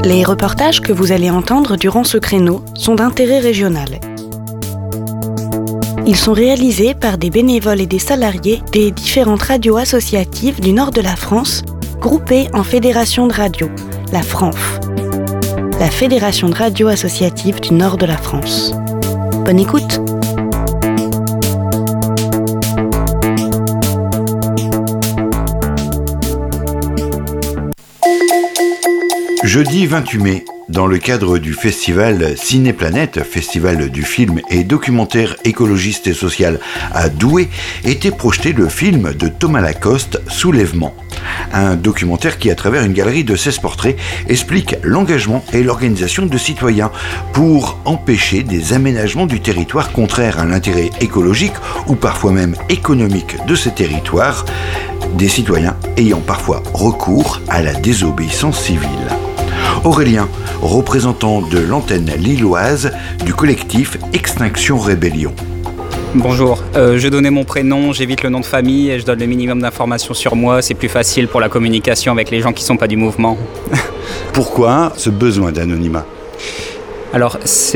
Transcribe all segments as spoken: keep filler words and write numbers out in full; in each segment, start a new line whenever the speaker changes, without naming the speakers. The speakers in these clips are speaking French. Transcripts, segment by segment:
Les reportages que vous allez entendre durant ce créneau sont d'intérêt régional. Ils sont réalisés par des bénévoles et des salariés des différentes radios associatives du nord de la France, groupées en fédération de radio, la FRANF, la Fédération de radio associative du nord de la France. Bonne écoute!
Jeudi vingt-huit mai, dans le cadre du festival Cinéplanète, festival du film et documentaire écologiste et social à Douai, était projeté le film de Thomas Lacoste, Soulèvement. Un documentaire qui, à travers une galerie de seize portraits, explique l'engagement et l'organisation de citoyens pour empêcher des aménagements du territoire contraires à l'intérêt écologique ou parfois même économique de ces territoires, des citoyens ayant parfois recours à la désobéissance civile. Aurélien, représentant de l'antenne lilloise du collectif Extinction Rébellion.
Bonjour, euh, je donnais mon prénom, j'évite le nom de famille et je donne le minimum d'informations sur moi, c'est plus facile pour la communication avec les gens qui ne sont pas du mouvement.
Pourquoi ce besoin d'anonymat ?
Alors,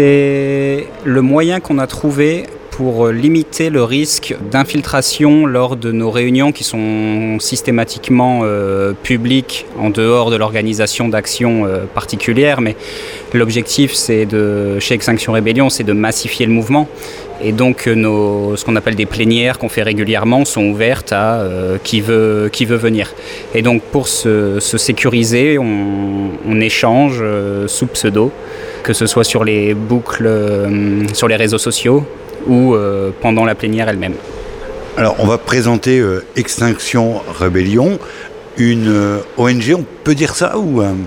c'est le moyen qu'on a trouvé pour limiter le risque d'infiltration lors de nos réunions qui sont systématiquement euh, publiques en dehors de l'organisation d'actions euh, particulières. Mais l'objectif, c'est de, chez Extinction Rébellion, c'est de massifier le mouvement. Et donc, nos, ce qu'on appelle des plénières qu'on fait régulièrement sont ouvertes à euh, qui veut, qui veut venir. Et donc, pour se, se sécuriser, on, on échange euh, sous pseudo, que ce soit sur les boucles, euh, sur les réseaux sociaux, ou euh, pendant la plénière elle-même.
Alors, on va présenter euh, Extinction Rébellion, une euh, O N G, on peut dire ça ou euh...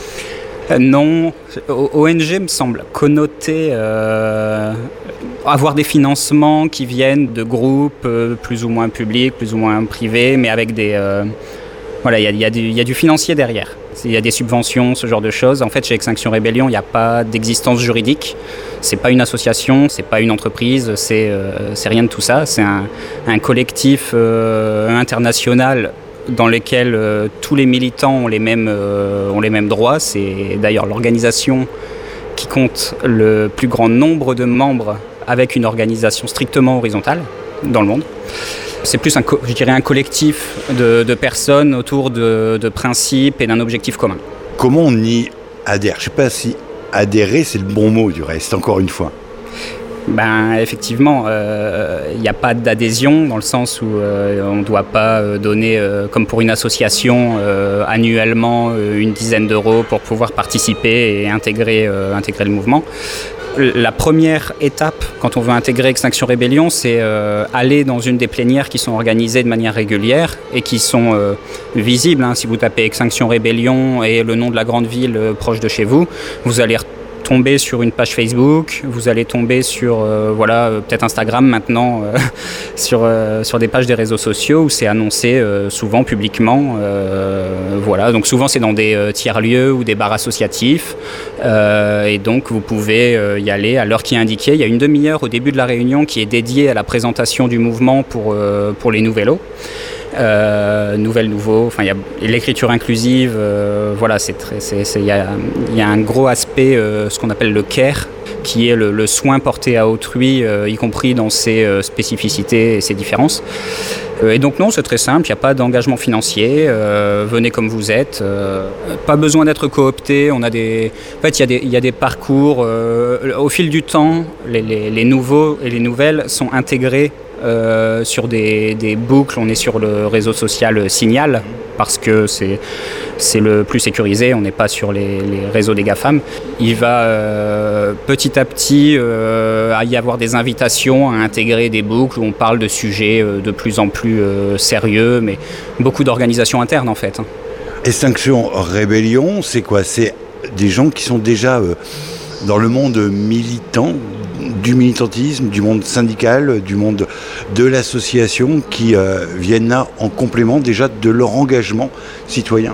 Euh, Non, O N G me semble connoter euh, avoir des financements qui viennent de groupes euh, plus ou moins publics, plus ou moins privés, mais avec des... Euh, voilà, il y, y, y a du financier derrière. Il y a des subventions, ce genre de choses. En fait, chez Extinction Rébellion, il n'y a pas d'existence juridique. C'est pas une association, c'est pas une entreprise, c'est, euh, c'est rien de tout ça. C'est un, un collectif euh, international dans lequel euh, tous les militants ont les mêmes, euh, ont les mêmes droits. C'est d'ailleurs l'organisation qui compte le plus grand nombre de membres avec une organisation strictement horizontale dans le monde. C'est plus, un, je dirais, un collectif de, de personnes autour de, de principes et d'un objectif commun.
Comment on y adhère ? Je ne sais pas si adhérer, c'est le bon mot du reste, encore une fois.
Ben, effectivement, il euh, n'y a pas d'adhésion dans le sens où euh, on ne doit pas donner, euh, comme pour une association, euh, annuellement euh, une dizaine d'euros pour pouvoir participer et intégrer, euh, intégrer le mouvement. La première étape, quand on veut intégrer Extinction Rébellion, c'est euh, aller dans une des plénières qui sont organisées de manière régulière et qui sont euh, visibles. Hein. Si vous tapez Extinction Rébellion et le nom de la grande ville euh, proche de chez vous, vous allez tomber sur une page Facebook, vous allez tomber sur euh, voilà, euh, peut-être Instagram maintenant, euh, sur, euh, sur des pages des réseaux sociaux où c'est annoncé euh, souvent publiquement. Euh, voilà. Donc souvent c'est dans des euh, tiers-lieux ou des bars associatifs euh, et donc vous pouvez euh, y aller à l'heure qui est indiquée. Il y a une demi-heure au début de la réunion qui est dédiée à la présentation du mouvement pour, euh, pour les nouvellos. Euh, nouvelles, nouveaux, enfin il y a l'écriture inclusive, euh, voilà, c'est très, c'est, c'est, il y a, il y a un gros aspect, euh, ce qu'on appelle le care, qui est le, le soin porté à autrui, euh, y compris dans ses euh, spécificités et ses différences. Euh, et donc non, c'est très simple, il n'y a pas d'engagement financier, euh, venez comme vous êtes, euh, pas besoin d'être coopté, on a des, en fait il y a des, il y a des parcours, euh, au fil du temps, les, les, les nouveaux et les nouvelles sont intégrés Euh, sur des, des boucles. On est sur le réseau social Signal parce que c'est, c'est le plus sécurisé, on n'est pas sur les, les réseaux des GAFAM. Il va euh, petit à petit euh, y avoir des invitations à intégrer des boucles où on parle de sujets euh, de plus en plus euh, sérieux, mais beaucoup d'organisations internes en fait.
Extinction Rébellion, c'est quoi ? C'est des gens qui sont déjà euh, dans le monde militant, du militantisme, du monde syndical, du monde de l'association qui euh, viennent là en complément déjà de leur engagement citoyen.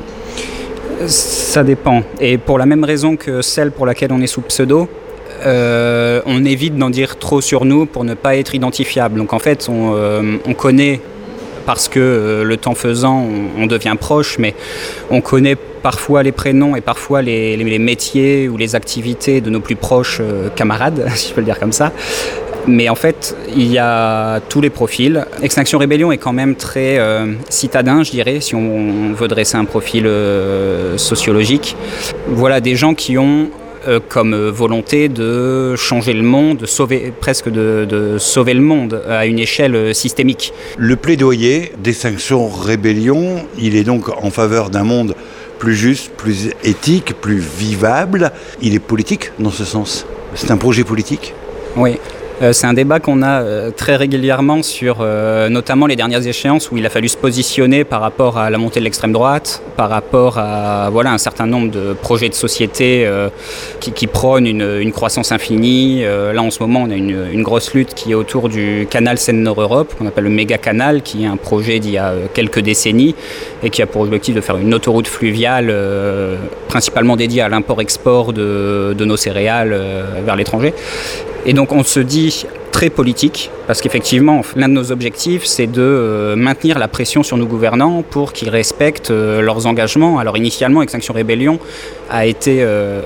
Ça dépend. Et pour la même raison que celle pour laquelle on est sous pseudo, euh, on évite d'en dire trop sur nous pour ne pas être identifiable. Donc en fait, on, euh, on connaît, parce que euh, le temps faisant, on, on devient proche, mais on connaît parfois les prénoms et parfois les, les, les métiers ou les activités de nos plus proches euh, camarades, si je peux le dire comme ça. Mais en fait, il y a tous les profils. Extinction Rébellion est quand même très euh, citadin, je dirais, si on veut dresser un profil euh, sociologique. Voilà, des gens qui ont euh, comme volonté de changer le monde, de sauver, presque de, de sauver le monde à une échelle systémique.
Le plaidoyer d'Extinction Rébellion, il est donc en faveur d'un monde plus juste, plus éthique, plus vivable. Il est politique dans ce sens. C'est un projet politique ?
Oui. Euh, c'est un débat qu'on a euh, très régulièrement sur euh, notamment les dernières échéances où il a fallu se positionner par rapport à la montée de l'extrême droite, par rapport à voilà, un certain nombre de projets de société euh, qui, qui prônent une, une croissance infinie. Euh, là en ce moment on a une, une grosse lutte qui est autour du canal Seine-Nord-Europe, qu'on appelle le méga canal, qui est un projet d'il y a quelques décennies et qui a pour objectif de faire une autoroute fluviale euh, principalement dédiée à l'import-export de, de nos céréales euh, vers l'étranger. Et donc on se dit très politique, parce qu'effectivement, l'un de nos objectifs, c'est de euh, maintenir la pression sur nos gouvernants pour qu'ils respectent euh, leurs engagements. Alors initialement, Extinction Rébellion a été euh,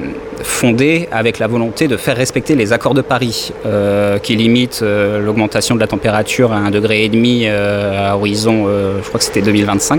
fondée avec la volonté de faire respecter les accords de Paris, euh, qui limitent euh, l'augmentation de la température à un degré et demi euh, à horizon, euh, je crois que c'était deux mille vingt-cinq.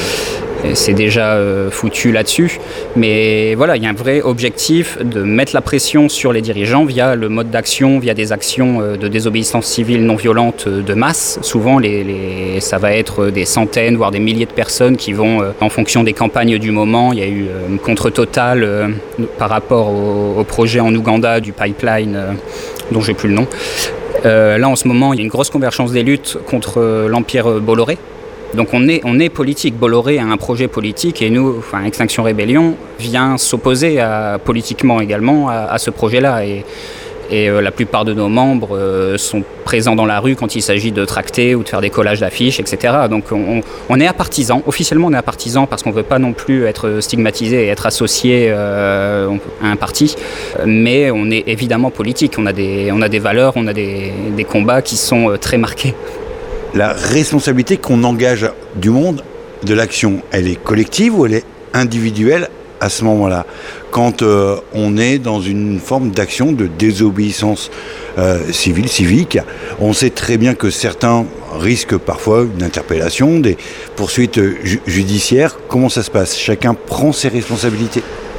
C'est déjà euh, foutu là-dessus. Mais voilà, il y a un vrai objectif de mettre la pression sur les dirigeants via le mode d'action, via des actions euh, de désobéissance civile non violente euh, de masse. Souvent, les, les, ça va être des centaines, voire des milliers de personnes qui vont, euh, en fonction des campagnes du moment, il y a eu euh, une contre totale euh, par rapport au, au projet en Ouganda du pipeline, euh, dont j'ai plus le nom. Euh, là, en ce moment, il y a une grosse convergence des luttes contre euh, l'Empire Bolloré. Donc on est, on est politique, Bolloré a un projet politique et nous, enfin Extinction Rébellion, vient s'opposer à, politiquement également à, à ce projet-là. Et, et euh, la plupart de nos membres euh, sont présents dans la rue quand il s'agit de tracter ou de faire des collages d'affiches, et cetera. Donc on, on est à partisans, officiellement on est à partisans parce qu'on ne veut pas non plus être stigmatisé et être associé euh, à un parti, mais on est évidemment politique, on a des, on a des valeurs, on a des, des combats qui sont euh, très marqués.
La responsabilité qu'on engage du monde, de l'action, elle est collective ou elle est individuelle à ce moment-là ? Quand euh, on est dans une forme d'action de désobéissance euh, civile, civique, on sait très bien que certains risquent parfois une interpellation, des poursuites ju- judiciaires. Comment ça se passe ? Chacun prend ses responsabilités ?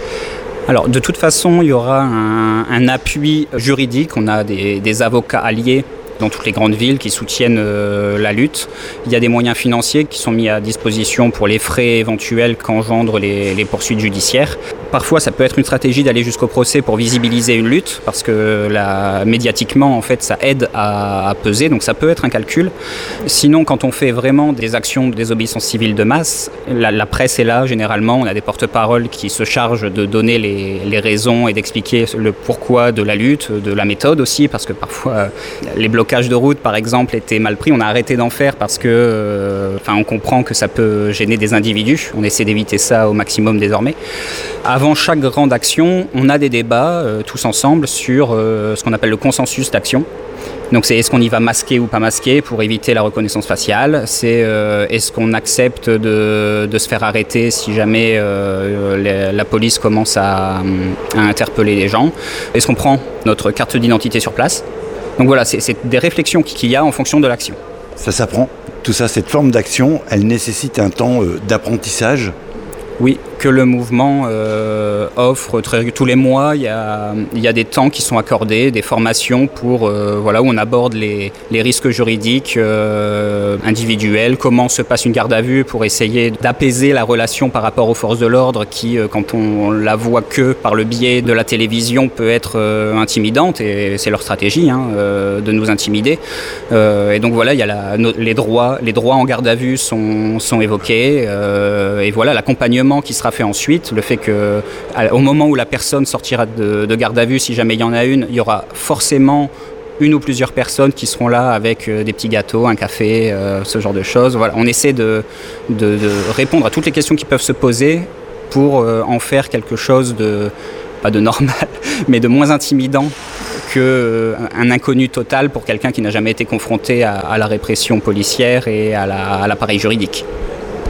Alors, de toute façon, il y aura un, un appui juridique. On a des, des avocats alliés dans toutes les grandes villes qui soutiennent euh, la lutte. Il y a des moyens financiers qui sont mis à disposition pour les frais éventuels qu'engendrent les, les poursuites judiciaires. Parfois, ça peut être une stratégie d'aller jusqu'au procès pour visibiliser une lutte, parce que la, médiatiquement, en fait, ça aide à, à peser, donc ça peut être un calcul. Sinon, quand on fait vraiment des actions de désobéissance civile de masse, la, la presse est là, généralement. On a des porte-paroles qui se chargent de donner les, les raisons et d'expliquer le pourquoi de la lutte, de la méthode aussi, parce que parfois, les blocages de route, par exemple, étaient mal pris. On a arrêté d'en faire parce que, euh, enfin, on comprend que ça peut gêner des individus. On essaie d'éviter ça au maximum désormais. Avant chaque grande action, on a des débats euh, tous ensemble sur euh, ce qu'on appelle le consensus d'action. Donc c'est est-ce qu'on y va masqué ou pas masqué pour éviter la reconnaissance faciale, c'est euh, est-ce qu'on accepte de, de se faire arrêter si jamais euh, les, la police commence à, à interpeller les gens, est-ce qu'on prend notre carte d'identité sur place. Donc voilà, c'est, c'est des réflexions qu'il y a en fonction de l'action.
Ça s'apprend. Tout ça, cette forme d'action, elle nécessite un temps euh, d'apprentissage.
Oui, que le mouvement euh, offre très, tous les mois. Il y a, il y a des temps qui sont accordés, des formations pour, euh, voilà, où on aborde les, les risques juridiques euh, individuels, comment se passe une garde à vue pour essayer d'apaiser la relation par rapport aux forces de l'ordre qui, euh, quand on, on la voit que par le biais de la télévision, peut être euh, intimidante, et c'est leur stratégie hein, euh, de nous intimider. Euh, et donc voilà, il y a la, no, les, droits, les droits en garde à vue sont, sont évoqués, euh, et voilà l'accompagnement qui sera fait ensuite, le fait que au moment où la personne sortira de, de garde à vue, si jamais il y en a une, il y aura forcément une ou plusieurs personnes qui seront là avec euh, des petits gâteaux, un café, euh, ce genre de choses. Voilà, on essaie de, de, de répondre à toutes les questions qui peuvent se poser pour euh, en faire quelque chose de, pas de normal, mais de moins intimidant qu'un euh, inconnu total pour quelqu'un qui n'a jamais été confronté à, à la répression policière et à, la, à l'appareil juridique.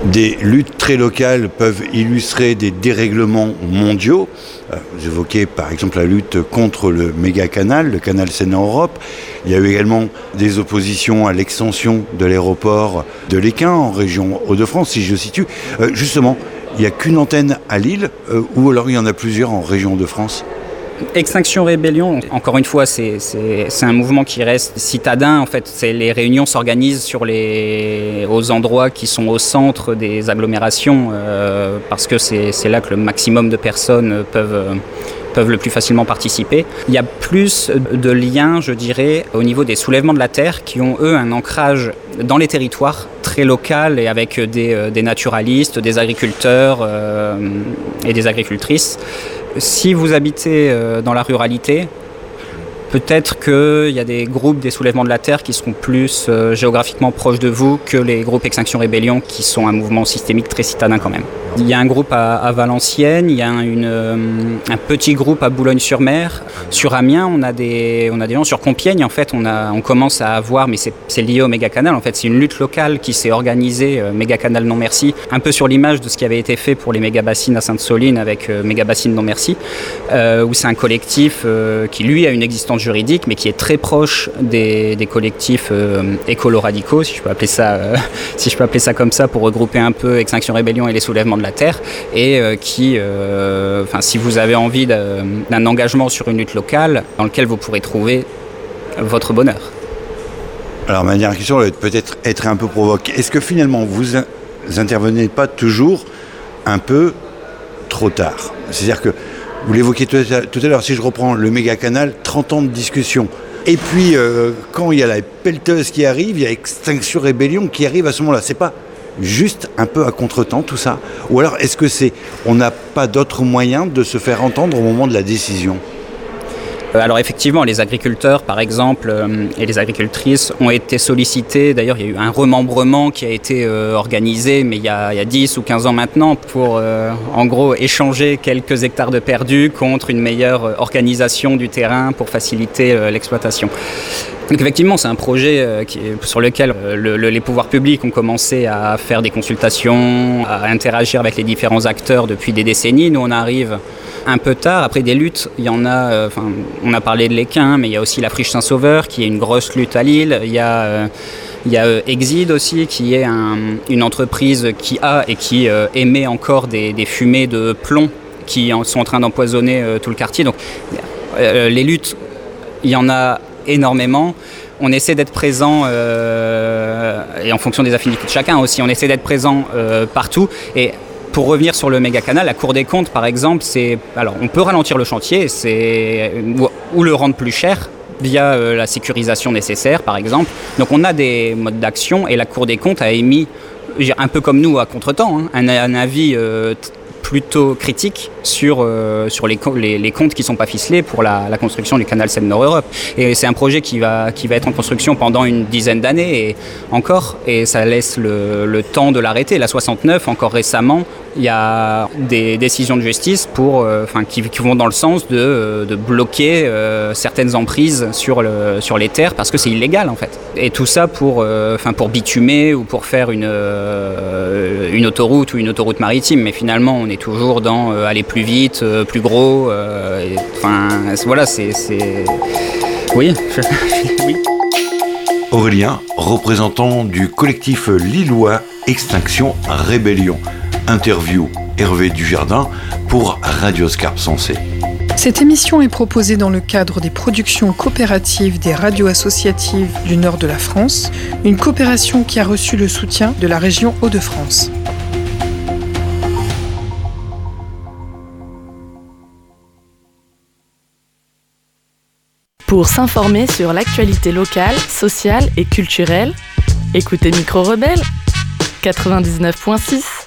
Des luttes très locales peuvent illustrer des dérèglements mondiaux. Vous évoquez par exemple la lutte contre le méga-canal, le canal Seine-Europe. Il y a eu également des oppositions à l'extension de l'aéroport de l'Équin en région Hauts-de-France, si je situe. Euh, justement, il n'y a qu'une antenne à Lille, euh, ou alors il y en a plusieurs en région Hauts-de-France ?
Extinction Rébellion, encore une fois, c'est, c'est, c'est un mouvement qui reste citadin. En fait, c'est, les réunions s'organisent sur les, aux endroits qui sont au centre des agglomérations euh, parce que c'est, c'est là que le maximum de personnes peuvent, peuvent le plus facilement participer. Il y a plus de liens, je dirais, au niveau des soulèvements de la terre qui ont, eux, un ancrage dans les territoires très local et avec des, des naturalistes, des agriculteurs euh, et des agricultrices. Si vous habitez euh, dans la ruralité, peut-être qu'il y a des groupes des soulèvements de la terre qui seront plus euh, géographiquement proches de vous que les groupes Extinction Rébellion qui sont un mouvement systémique très citadin quand même. Il y a un groupe à, à Valenciennes, il y a une, euh, un petit groupe à Boulogne-sur-Mer. Sur Amiens, on a des, on a des gens. Sur Compiègne, en fait, on, a, on commence à avoir, mais c'est, c'est lié au méga-canal. En fait, c'est une lutte locale qui s'est organisée, euh, méga-canal non merci, un peu sur l'image de ce qui avait été fait pour les méga-bassines à Sainte-Soline avec euh, méga-bassines non merci, euh, où c'est un collectif euh, qui, lui, a une existence juridique, mais qui est très proche des, des collectifs euh, écolo-radicaux, si je peux appeler ça, euh, si je peux appeler ça comme ça, pour regrouper un peu Extinction Rébellion et les soulèvements de la terre, et euh, qui, euh, enfin, si vous avez envie d'un, d'un engagement sur une lutte locale, dans lequel vous pourrez trouver votre bonheur.
Alors ma dernière question va peut-être être un peu provoque. Est-ce que finalement vous intervenez pas toujours un peu trop tard ? C'est-à-dire que vous l'évoquiez tout à l'heure, si je reprends le méga-canal, trente ans de discussion. Et puis, euh, quand il y a la pelleteuse qui arrive, il y a Extinction Rébellion qui arrive à ce moment-là. C'est pas juste un peu à contretemps tout ça ? Ou alors est-ce que c'est, on n'a pas d'autre moyen de se faire entendre au moment de la décision ?
Alors effectivement, les agriculteurs, par exemple, euh, et les agricultrices ont été sollicités. D'ailleurs, il y a eu un remembrement qui a été euh, organisé, mais il y, a, il y a dix ou quinze ans maintenant, pour, euh, en gros, échanger quelques hectares de perdus contre une meilleure organisation du terrain pour faciliter euh, l'exploitation. Donc effectivement, c'est un projet euh, qui, sur lequel euh, le, le, les pouvoirs publics ont commencé à faire des consultations, à interagir avec les différents acteurs depuis des décennies. Nous, on arrive un peu tard. Après des luttes, il y en a, enfin, euh, on a parlé de l'Équin, mais il y a aussi la Friche Saint-Sauveur, qui est une grosse lutte à Lille. Il y a, euh, il y a euh, Exide aussi, qui est un, une entreprise qui a et qui euh, émet encore des, des fumées de plomb qui en, sont en train d'empoisonner euh, tout le quartier. Donc euh, les luttes, il y en a énormément. On essaie d'être présent, euh, et en fonction des affinités de chacun aussi, on essaie d'être présent euh, partout. Et pour revenir sur le méga-canal, la Cour des comptes, par exemple, c'est, alors, on peut ralentir le chantier c'est, ou, ou le rendre plus cher via euh, la sécurisation nécessaire, par exemple. Donc on a des modes d'action et la Cour des comptes a émis, un peu comme nous à contretemps, hein, un, un avis euh, t- plutôt critique sur, euh, sur les, les, les comptes qui ne sont pas ficelés pour la, la construction du canal Seine-Nord-Europe. Et c'est un projet qui va, qui va être en construction pendant une dizaine d'années et encore, et ça laisse le, le temps de l'arrêter. La soixante-neuf, encore récemment, il y a des décisions de justice pour, euh, qui, qui vont dans le sens de, de bloquer euh, certaines emprises sur, le, sur les terres parce que c'est illégal en fait. Et tout ça pour, euh, pour bitumer ou pour faire une, euh, une autoroute ou une autoroute maritime. Mais finalement, on est toujours dans euh, aller plus vite, euh, plus gros. Enfin, euh, voilà, c'est, c'est... Oui. Oui.
Aurélien, représentant du collectif lillois Extinction Rébellion. Interview Hervé Dujardin pour Radioscarpe Sensée.
Cette émission est proposée dans le cadre des productions coopératives des radios associatives du nord de la France, une coopération qui a reçu le soutien de la région Hauts-de-France.
Pour s'informer sur l'actualité locale, sociale et culturelle, écoutez Micro Rebelle quatre-vingt-dix-neuf virgule six.